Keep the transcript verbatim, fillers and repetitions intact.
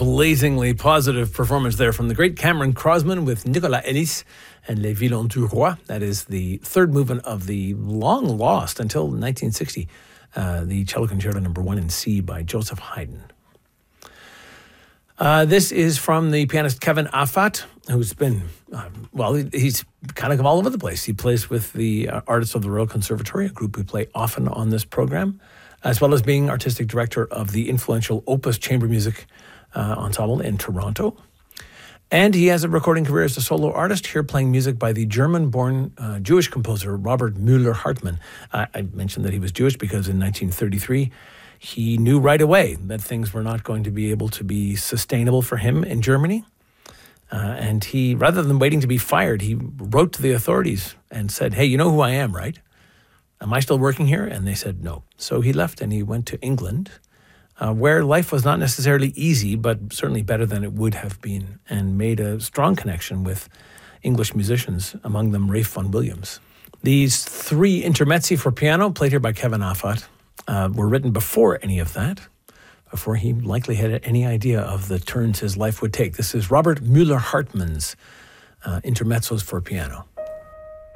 blazingly positive performance there from the great Cameron Crosman with Nicolas Ellis and Les Violons du Roi. That is the third movement of the long lost until nineteen sixty, uh, the Cello Concerto Number One in C by Joseph Haydn. Uh, this is from the pianist Kevin Affat, who's been, uh, well, he's kind of all over the place. He plays with the uh, Artists of the Royal Conservatory, a group we play often on this program, as well as being artistic director of the influential Opus Chamber Music uh, Ensemble in Toronto. And he has a recording career as a solo artist, here playing music by the German-born uh, Jewish composer Robert Müller-Hartmann. Uh, I mentioned that he was Jewish because in nineteen thirty-three, he knew right away that things were not going to be able to be sustainable for him in Germany. Uh, and he, rather than waiting to be fired, he wrote to the authorities and said, hey, you know who I am, right? Am I still working here? And they said no. So he left and he went to England, uh, where life was not necessarily easy, but certainly better than it would have been, and made a strong connection with English musicians, among them Ralph Vaughan Williams. These three intermezzi for piano, played here by Kevin Affat, uh, were written before any of that, before he likely had any idea of the turns his life would take. This is Robert Müller-Hartmann's uh, intermezzos for piano.